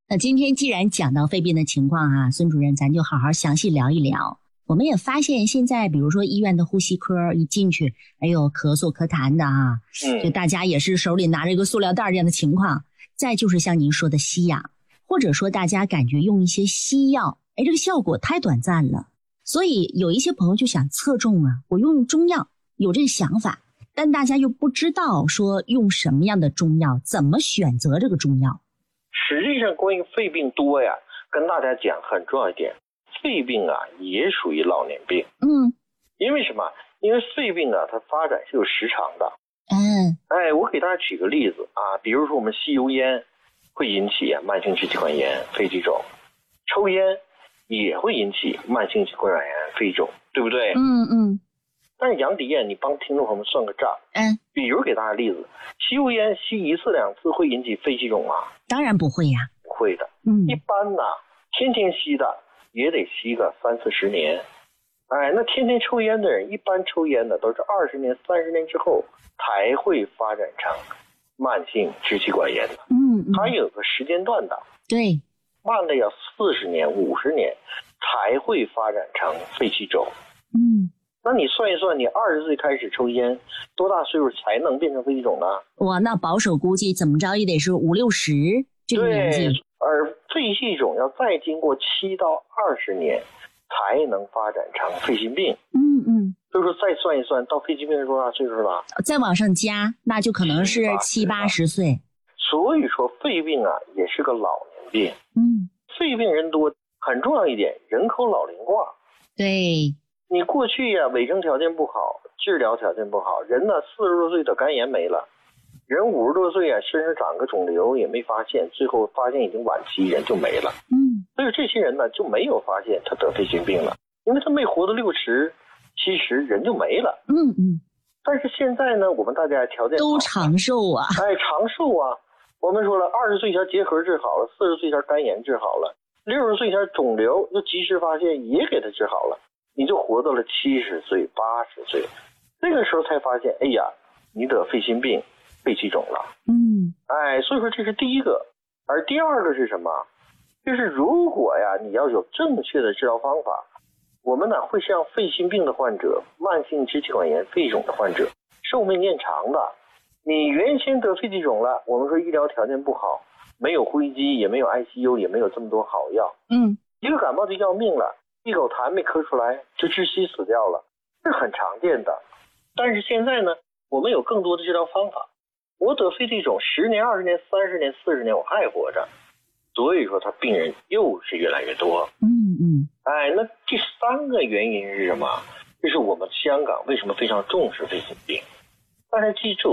那今天既然讲到肺病的情况啊，孙主任咱就好好详细聊一聊。我们也发现现在比如说医院的呼吸科一进去，哎呦咳嗽咳痰的啊，就大家也是手里拿着一个塑料袋这样的情况。再就是像您说的吸氧，或者说大家感觉用一些西药，哎，这个效果太短暂了。所以有一些朋友就想侧重啊，我用中药，有这个想法，但大家又不知道说用什么样的中药，怎么选择这个中药。 实际上关于肺病多呀，跟大家讲很重要一点，肺病啊也属于老年病。因为什么？因为肺病啊它发展是有时长的。我给大家举个例子啊，比如说我们吸油烟会引起慢性支气管炎、肺气肿，抽烟也会引起慢性支气管炎、肺肿，对不对？但是杨迪你帮听众朋友们算个账。比如给大家例子，吸油烟吸1次2次会引起肺气肿吗？ 当然不会呀。 不会的。一般呢，天天吸的也得吸个30-40年。那天天抽烟的人，一般抽烟的都是20年、30年之后才会发展成慢性支气管炎的。它有个时间段的。 对， 慢的要40年、50年才会发展成肺气肿。那你算一算，你20岁开始抽烟，多大岁数才能变成肺气肿呢？ 哇，那保守估计怎么着也得是50-60这个年纪。 对，而肺气肿要再经过7到20年才能发展成肺心病。所以说再算一算，到肺心病是多大岁数了？再往上加，那就可能是70-80岁。 所以说肺病啊也是个老年病。肺病人多，很重要一点，人口老龄化。 对， 你过去呀卫生条件不好，治疗条件不好，人呢40多岁得肝炎没了，人50多岁身上长个肿瘤也没发现，最后发现已经晚期，人就没了。所以这些人呢就没有发现他得肺心病了，因为他没活到60、70，人就没了。但是现在呢，我们大家条件好都长寿啊。 长寿啊。我们说了，20岁前结核治好了，40岁前肝炎治好了，60岁前肿瘤又及时发现也给他治好了，你就活到了70岁、80岁，这个时候才发现，哎呀，你得肺心病、肺气肿了。所以说这是第一个。而第二个是什么？就是如果呀你要有正确的治疗方法，我们呢会让肺心病的患者、慢性支气管炎、肺肿的患者寿命延长的。你原先得肺气肿了，我们说医疗条件不好，没有呼吸机，也没有 ICU， 也没有这么多好药。一个感冒就要命了，一口痰没咳出来就窒息死掉了，这是很常见的。但是现在呢，我们有更多的治疗方法，我得肺气肿10年、20年、30年、40年我还活着，所以说他病人又是越来越多。那第3个原因是什么？就是我们香港为什么非常重视肺心病？大家记住，